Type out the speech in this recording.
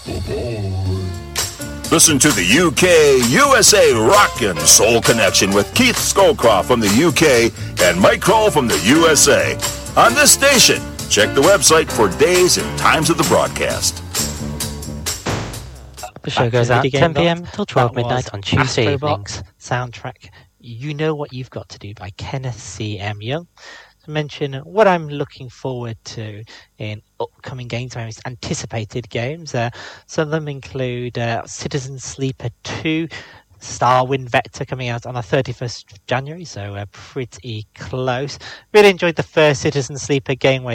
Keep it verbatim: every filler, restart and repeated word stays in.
Listen to the U K U S A Rockin' Soul Connection with Keith Scowcroft from the U K and Mike Kroll from the U S A. On this station, check the website for days and times of the broadcast. The show goes out ten p.m. till twelve That midnight was on Tuesday Astrobot evenings. soundtrack You Know What You've Got to Do by Kenneth C. M. Young. To mention what I'm looking forward to in upcoming games, my most anticipated games. Uh, some of them include uh, Citizen Sleeper two, Starwind Vector coming out on the thirty-first of January, so uh, pretty close. Really enjoyed the first Citizen Sleeper game where